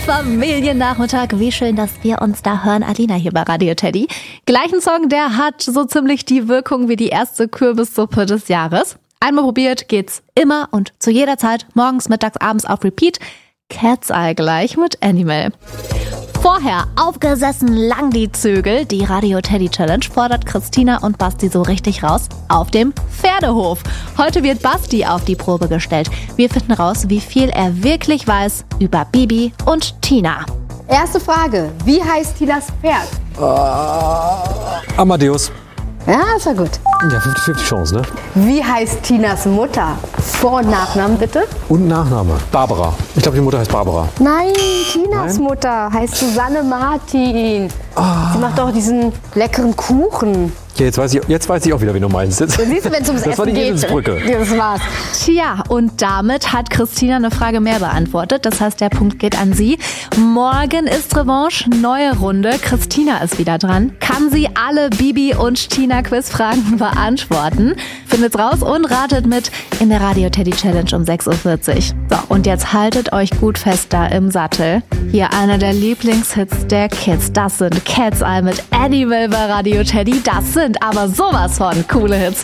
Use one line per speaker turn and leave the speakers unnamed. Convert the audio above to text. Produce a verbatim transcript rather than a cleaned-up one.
Familiennachmittag. Wie schön, dass wir uns da hören. Alina hier bei Radio Teddy. Gleichen Song, der hat so ziemlich die Wirkung wie die erste Kürbissuppe des Jahres. Einmal probiert, geht's immer und zu jeder Zeit, morgens, mittags, abends auf Repeat. Cat's Eye gleich mit Animal. Vorher aufgesessen lang die Zügel. Die Radio Teddy Challenge fordert Christina und Basti so richtig raus auf dem Pferdehof. Heute wird Basti auf die Probe gestellt. Wir finden raus, wie viel er wirklich weiß über Bibi und Tina.
Erste Frage, wie heißt Tinas Pferd?
Uh, Amadeus.
Ja, ist ja gut.
Ja, fünfzig fünfzig Chance, ne?
Wie heißt Tinas Mutter? Vor- und Nachnamen bitte?
Und Nachname? Barbara. Ich glaube, die Mutter heißt Barbara.
Nein, Tinas
Nein?
Mutter heißt Susanne Martin. Sie macht doch diesen leckeren Kuchen.
Ja, jetzt weiß ich, jetzt weiß ich auch wieder, wie du meinst. Jetzt,
Siehst du, wenn es ums
das war
Essen
die
geht.
Eselsbrücke.
Das war's.
Tja, und damit hat Christina eine Frage mehr beantwortet. Das heißt, der Punkt geht an sie. Morgen ist Revanche, neue Runde. Christina ist wieder dran. Kann sie alle Bibi und Tina Quizfragen beantworten? Findet's raus und ratet mit in der Radio Teddy Challenge um sechs Uhr vierzig. So, und jetzt haltet euch gut fest da im Sattel. Hier einer der Lieblingshits der Kids. Das sind Cat's Eye mit Animal bei Radio Teddy. Das sind aber sowas von coole Hits.